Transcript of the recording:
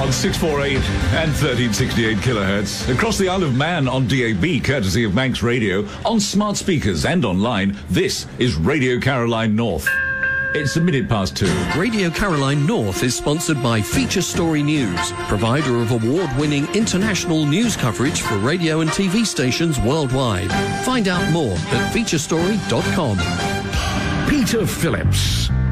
on 648 and 1368 kilohertz. Across the Isle of Man on DAB, courtesy of Manx Radio, on smart speakers and online, this is Radio Caroline North. It's a minute past 2. Radio Caroline North is sponsored by Feature Story News, provider of award-winning international news coverage for radio and TV stations worldwide. Find out more at featurestory.com. Peter Phillips.